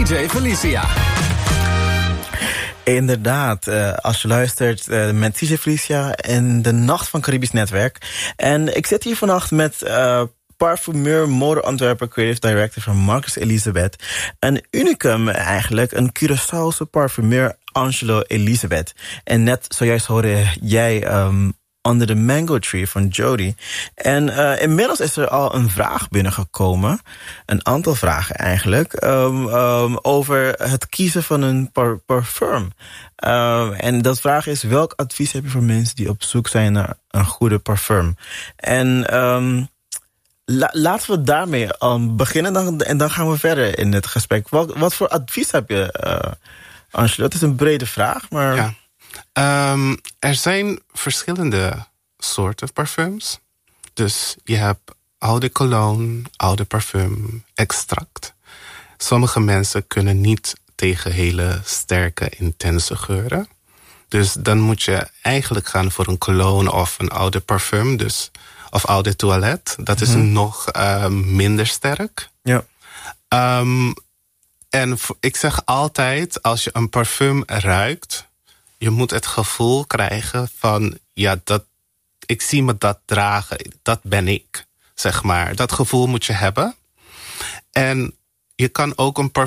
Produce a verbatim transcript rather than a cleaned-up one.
J Felicia. Inderdaad, uh, als je luistert uh, met D J Felicia en de Nacht van Caribisch Netwerk. En ik zit hier vannacht met uh, parfumeur, modeontwerper, creative director van Marcus Elizabeth. Een unicum eigenlijk, een Curaçaose parfumeur, Angelo Elizabeth. En net zojuist hoorde jij um, Under the Mango Tree van Jody. En uh, inmiddels is er al een vraag binnengekomen. Een aantal vragen eigenlijk. Um, um, over het kiezen van een par- parfum. Uh, en dat vraag is: welk advies heb je voor mensen die op zoek zijn naar een goede parfum? En um, la- laten we daarmee um, beginnen dan, en dan gaan we verder in het gesprek. Wat, wat voor advies heb je, uh, Angelo? Dat is een brede vraag, maar... Ja. Um, er zijn verschillende soorten parfums. Dus je hebt oude cologne, oude parfum, extract. Sommige mensen kunnen niet tegen hele sterke, intense geuren. Dus dan moet je eigenlijk gaan voor een cologne of een oude parfum. Dus, of oude toilet. Dat is mm-hmm. nog uh, minder sterk. Ja. Um, en ik zeg altijd, als je een parfum ruikt, je moet het gevoel krijgen van, ja, dat, ik zie me dat dragen. Dat ben ik, zeg maar. Dat gevoel moet je hebben. En je kan ook een